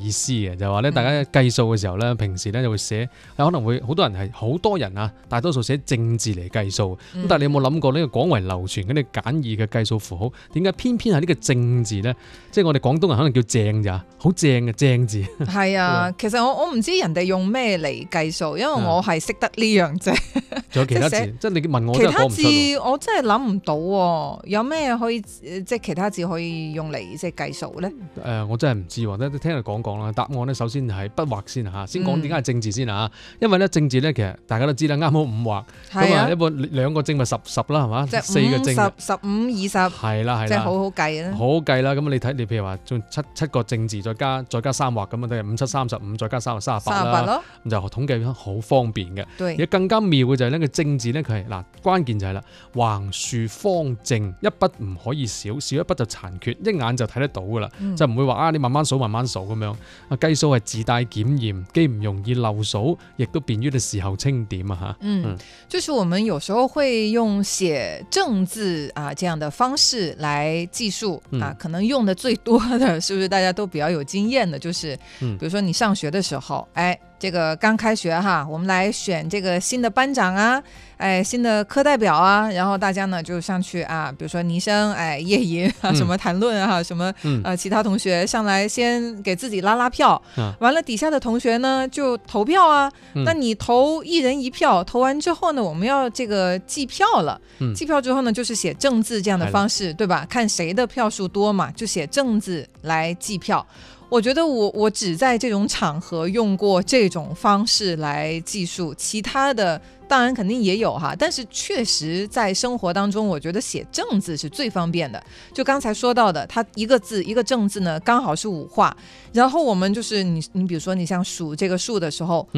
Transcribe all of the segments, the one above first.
意思嘅，就話咧大家計數嘅時候咧，平時咧就會寫，可能會好多人啊，大多數寫正字嚟計數。咁但係你有冇諗過呢個廣為流傳嗰啲簡易嘅計數符號，點解偏偏係呢個正字咧？即係我哋廣東人可能叫正咋，好正嘅正字。 係啊，其實我唔知人哋用咩嚟計數，因為我係識得呢樣啫。 仲有其他字，即係你問我其他真係講唔出。 字我真係諗唔到喎，有咩可以即係其他字可以用嚟即係計數咧？ 我真係唔知喎，聽佢講啦。答案咧首先係筆畫先嚇，先講點解係正字先嚇。因為咧正字咧其實大家都知啦，啱好5畫，咁啊一個兩個正咪十啦係嘛，即係4個正 10、15、20， 係啦， 即係好好計啦。 好計啦，咁你睇你譬如話仲七個正字再加3畫咁啊，都係5、7、35，再加3就38啦。咁就統計好方便嘅。而更加妙嘅就係呢個正字咧，佢係嗱關鍵就係啦，橫豎方正，一筆唔可以少一筆就殘缺，一眼就睇得到噶啦，就唔會話你慢慢數咁樣。計數係自帶檢驗，既唔容易漏數，亦都便於你事後清點啊吓。 就是我們有時候會用寫正字啊這樣的方式來計數啊，可能用的最多的，是不是大家都比較有經驗的？就是，比如說你上學的時候，這個剛開學哈，我們來選這個新的班長啊，新的課代表啊，然後大家呢就上去啊，比如說倪生葉瑩啊，什麼談論啊，什麼其他同學上來先給自己拉票，完了底下的同學呢就投票啊，那你投一人一票，投完之後呢，我們要這個計票了，計票之後呢就是寫正字這樣的方式，對吧？看誰的票數多嘛，就寫正字來計票。我覺得我只在這種場合用過這種方式來計數，其他的當然肯定也有哈，但是確實在生活當中，我覺得寫正字是最方便的。就剛才說到的，它一個字一個正字呢，剛好是5畫，然後我們就是你比如說你像數這個數的時候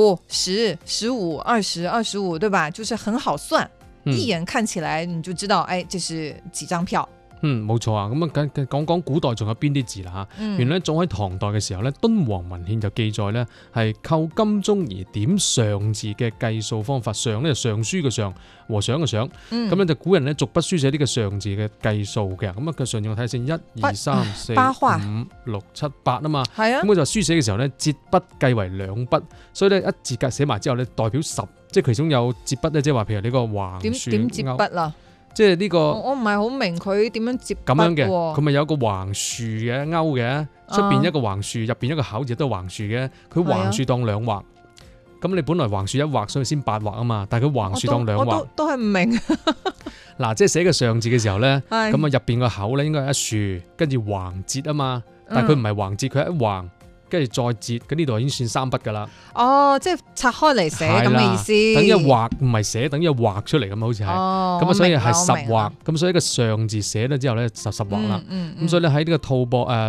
，5、10、15、20、25，對吧？就是很好算，一眼看起來你就知道，這是幾張票。 冇錯啊，咁啊講古代仲有邊啲字啦嚇。原來早喺唐代嘅時候咧，敦煌文獻就記載咧係扣金鐘而點上字嘅計數方法。上咧就上書嘅上，和尚嘅上。咁咧就古人咧逐筆書寫呢個上字嘅計數嘅。咁啊佢上用睇先1、2、3、4、5、6、7、8啊嘛。係啊。咁佢就書寫嘅時候咧，折筆計為2筆，所以咧一字格寫埋之後咧代表10，即係其中有折筆咧，即係話譬如呢個橫豎點折筆啊？ 即係呢個， 我唔係好明佢點樣接筆咁樣嘅，佢咪有個橫豎嘅勾嘅，出邊一個橫豎，入邊一個口字都橫豎嘅，佢橫豎當2畫，咁你本來橫豎1畫，所以先8畫啊嘛，但係佢橫豎當2畫， 我都係唔明。 嗱，即係寫個上字嘅時候咧，咁啊入邊個口咧應該係一豎，跟住橫折啊嘛，但係佢唔係橫折，佢係一橫。跟住再折，咁呢度已經算3筆噶啦。 哦，即係拆開嚟寫咁嘅意思。 等於畫唔係寫，等於畫出嚟咁好似係。咁啊，所以係10畫。咁所以個上字寫咗之後咧，就10畫啦。咁所以咧喺呢個吐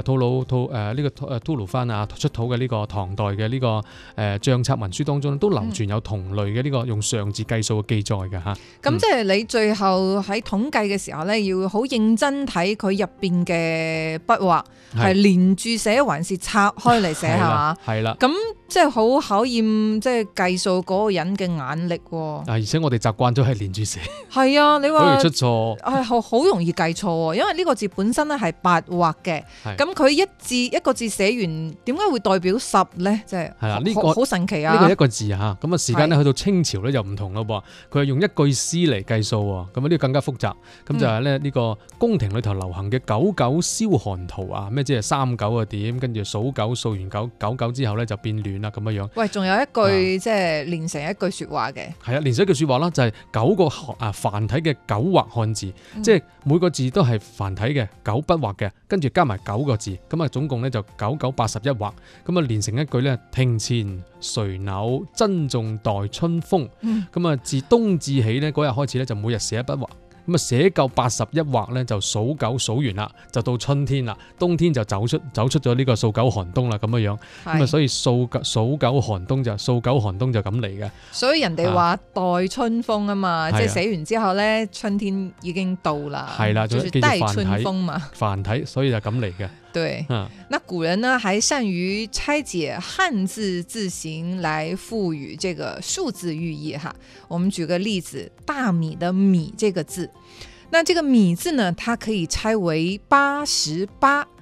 魯番啊出土嘅呢個唐代嘅呢個帳冊文書當中都流傳有同類嘅呢個用上字計數嘅記載嘅嚇。 咁即係你最後喺統計嘅時候咧，要好認真睇佢入邊嘅筆畫係連住寫還是拆開嚟寫係嘛？係啦，咁即係好考驗即係計數嗰個人嘅眼力喎。而且我哋習慣咗係連住寫。 係啊，你話好容易出錯。 好容易計錯喎，因為呢個字本身咧係8畫嘅，咁佢一個字寫完，點解會代表10咧？即係係啦，呢個好神奇啊！ 呢個一個字嚇，咁啊時間咧去到清朝咧就唔同咯噃，佢係用一句詩嚟計數喎，咁啊呢個更加複雜。咁就係咧呢個宮廷裏頭流行嘅99燒寒圖啊，咩即係39啊點，跟住數9數完9之後咧就變亂啦咁樣樣。 喂，仲有一句即係連成一句説話嘅。係啊， 連成一句説話啦，就係9個繁體嘅9畫漢字，即係每個字都係繁體嘅9筆畫嘅，跟住加埋9個字，咁啊總共咧就9981畫，咁啊連成一句咧，庭前垂柳珍重待春風。咁啊自冬至起咧嗰日開始咧就每日寫一筆畫。咁啊寫夠81畫咧就數9數完啦，就到春天啦，冬天就走出咗呢個數9寒冬啦咁樣樣。咁啊所以數9寒冬就咁嚟嘅。所以人哋話待春風啊嘛，即係寫完之後咧春天已經到啦。係啦，就是待春風嘛。 繁體，所以就咁嚟嘅。 對，那古人呢還善於拆解漢字字形來賦予這個數字寓意哈。我們舉個例子，大米的米這個字，那這個米字呢，它可以拆為88，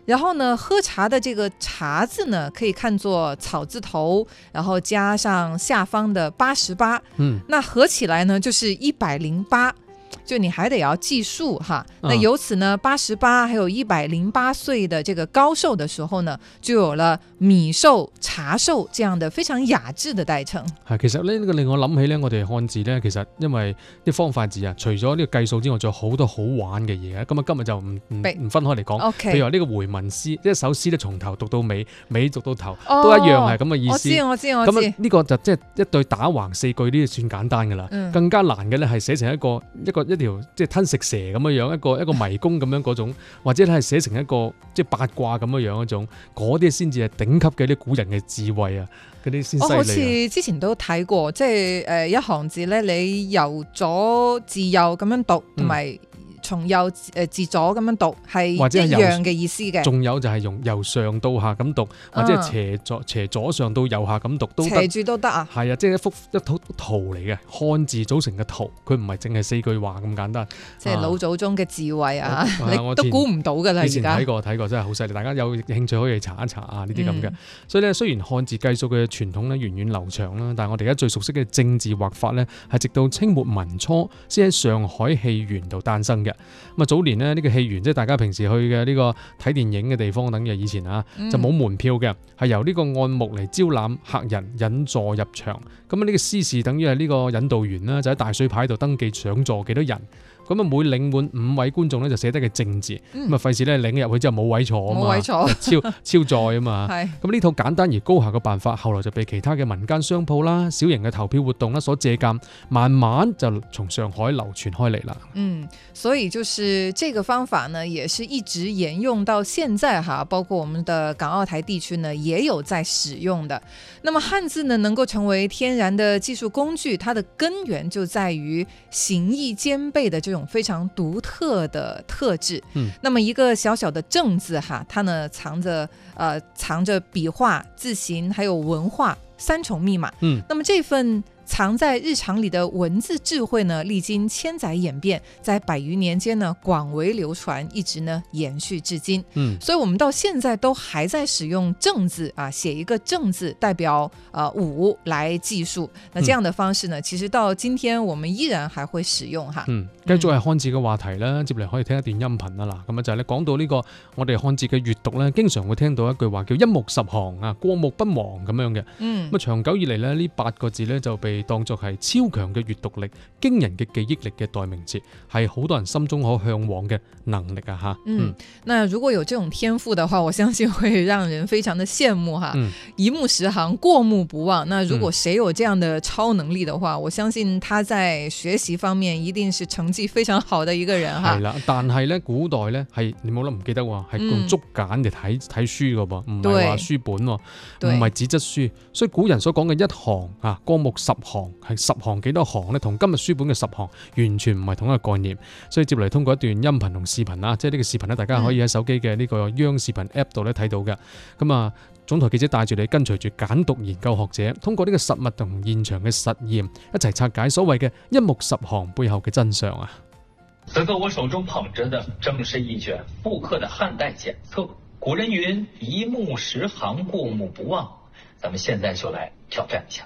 然后呢，喝茶的这个茶字呢，可以看作草字头，然后加上下方的88，那合起来呢就是108。就你还得要计数哈，那由此呢，88还有108歲的這個高壽的時候呢，就有了米壽、茶壽這樣的非常雅致的代稱。 係，其實呢個令我諗起呢，我哋漢字呢，其實因為啲方塊字啊，除咗呢個計數之外，仲有好多好玩嘅嘢。咁啊，今日就唔分開嚟講。譬如話呢個回文詩，一首詩咧從頭讀到尾，尾讀到頭，都一樣係咁嘅意思。 我知。 咁呢個就即係一對打橫4句呢，算簡單㗎啦。更加難嘅咧係寫成一條即係吞食蛇咁樣一個迷宮咁樣嗰種，或者係寫成一個即係八卦咁樣嗰種，嗰啲先至係頂級嘅啲古人嘅智慧啊，嗰啲先犀利。我好似之前都睇過，即係一行字咧，你由左至右咁樣讀，同埋從右至左咁樣讀係一樣嘅意思嘅。 仲有就係用由上到下咁讀，或者係斜左上到右下咁讀都得。 斜住都得啊。 係啊，即係一幅圖嚟嘅，漢字組成嘅圖，佢唔係淨係4句話咁簡單。 即係老祖宗嘅智慧啊！你都估唔到㗎啦，而家。以前睇過真係好犀利，大家有興趣可以查一查啊！呢啲咁嘅。所以咧，雖然漢字計數嘅傳統咧源遠流長啦，但係我哋而家最熟悉嘅正字畫法咧，係直到清末民初先喺上海戲園度誕生嘅。咁啊，早年呢，呢個戲園即係大家平時去嘅呢個睇電影嘅地方，等於以前啊，就冇門票嘅，係由呢個按目嚟招攬客人引座入場。咁啊，呢個司事等於係呢個引導員啦，就喺大水牌度登記上座幾多人。咁啊，每領滿5位觀眾咧，就寫得嘅正字，咁啊費事咧領入去之後冇位坐啊嘛，超載啊嘛。咁呢套簡單而高效嘅辦法，後來就被其他嘅民間商鋪啦、小型嘅投票活動啦所借鑑，慢慢就從上海流傳開嚟啦。 所以就是這個方法呢，也是一直沿用到現在哈，包括我們的港澳台地區呢，也有在使用的。那麼漢字呢，能夠成為天然的技術工具，它的根源就在於形意兼備的這種非常獨特的特質。那麼一個小小的正字哈，它呢藏着筆畫、字形還有文化3重密碼。那麼這份藏在日常裡的文字智慧呢，歷經千載演變，在100餘年間呢廣為流傳，一直呢延續至今。所以我們到現在都還在使用正字啊，寫一個正字代表5來計數。那這樣的方式呢，其實到今天我們依然還會使用哈。 繼續係漢字嘅話題啦，接嚟可以聽一段音頻啦。嗱，咁啊就係咧講到呢個我哋漢字嘅閱讀咧，經常會聽到一句話叫一目十行啊，過目不忘咁樣嘅。咁啊長久以嚟咧，呢8個字咧就被當作係超強嘅閱讀力、驚人嘅記憶力嘅代名詞，係好多人心中可向往嘅能力啊！ 那如果有這種天賦的話，我相信會讓人非常的羨慕哈。一目十行，過目不忘。那如果誰有這樣的超能力的話，我相信他在學習方面一定是成績非常好的一個人哈。係啦，但係咧古代咧係你冇得唔記得喎，係用竹簡嚟睇書噶噃，唔係話書本喎，唔係紙質書。所以古人所講嘅一行啊，過目十行。係10行幾多行咧？同今日書本嘅10行完全唔係同一個概念，所以接嚟通過一段音頻同視頻啊，即係呢個視頻咧，大家可以喺手機嘅呢個央視頻 App 度咧睇到嘅。咁啊，總台記者帶住你跟隨住簡讀研究學者，通過呢個實物同現場嘅實驗，一齊拆解所謂嘅一目十行背後嘅真相啊！ 此刻我手中捧着的正是一卷復刻的漢代簡冊。古人云一目十行，過目不忘。咱們現在就來挑戰一下。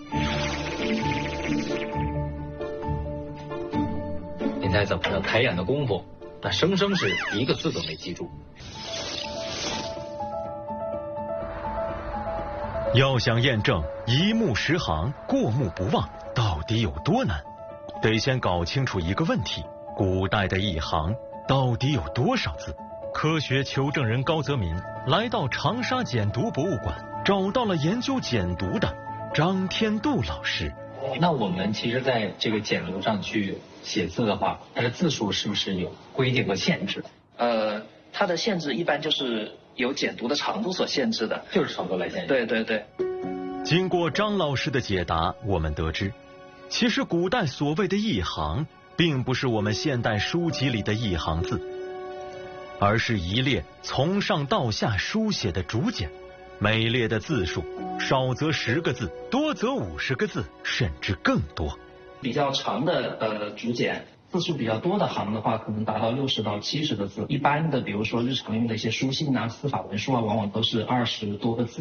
您猜怎麼着？抬眼的功夫，那生生是一個字都沒記住。 要想驗證一目十行，過目不忘到底有多難，得先搞清楚一個問題：古代的一行到底有多少字？科學求證人高澤民來到長沙簡讀博物館，找到了研究簡讀的張天度老師。 那我們其實在這個簡讀上去寫字的話，它的字數是不是有規定和限制？ 它的限制一般就是由簡讀的長度所限制的， 就是長度來限制。 對對對。 經過張老師的解答，我們得知，其實古代所謂的一行，並不是我們現代書籍裡的一行字，而是一列從上到下書寫的竹簡。每列的字數少則10個字，多則50個字，甚至更多。 比較長的竹簡， 字数比较多的行的话，可能达到60到70个字。一般的，比如说日常用的一些书信啊、司法文书啊，往往都是20多个字。